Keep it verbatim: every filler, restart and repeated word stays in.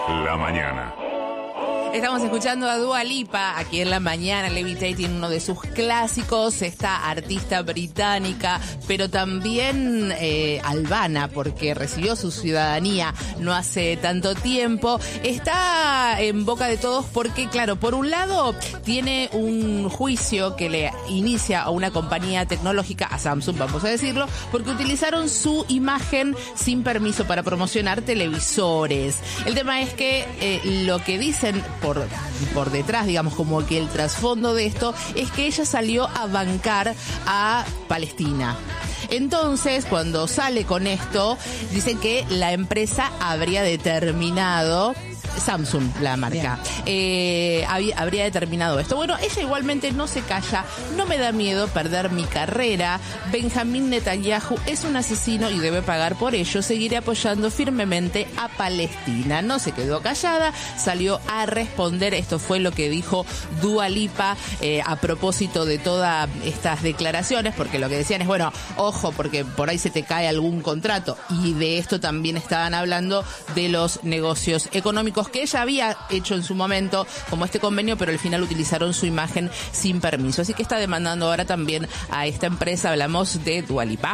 la mañana. Estamos escuchando a Dua Lipa aquí en la mañana, Levitating, uno de sus clásicos, esta artista británica, pero también eh, albana, porque recibió su ciudadanía no hace tanto tiempo. Está en boca de todos porque, claro, por un lado tiene un juicio que le inicia a una compañía tecnológica, a Samsung, vamos a decirlo, porque utilizaron su imagen sin permiso para promocionar televisores. El tema es que eh, lo que dicen por, por detrás, digamos, como que el trasfondo de esto es que ella salió a bancar a Palestina. Entonces, cuando sale con esto, dicen que la empresa habría determinado, Samsung, la marca, eh, había, habría determinado esto. Bueno, ella igualmente no se calla, no me da miedo perder mi carrera, Benjamín Netanyahu es un asesino y debe pagar por ello, seguiré apoyando firmemente a Palestina. No se quedó callada, salió a responder, esto fue lo que dijo Dua Lipa eh, a propósito de todas estas declaraciones, porque lo que decían es, bueno, ojo, porque por ahí se te cae algún contrato, y de esto también estaban hablando de los negocios económicos que ella había hecho en su momento, como este convenio, pero al final utilizaron su imagen sin permiso. Así que está demandando ahora también a esta empresa. Hablamos de Dua Lipa.